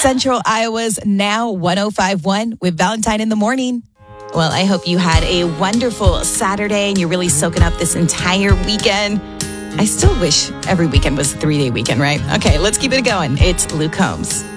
Central Iowa's Now 105.1 with Valentine in the Morning. Well, I hope you had a wonderful Saturday and you're really soaking up this entire weekend. I still wish every weekend was a 3-day weekend, right? Okay, let's keep it going. It's Luke Combs.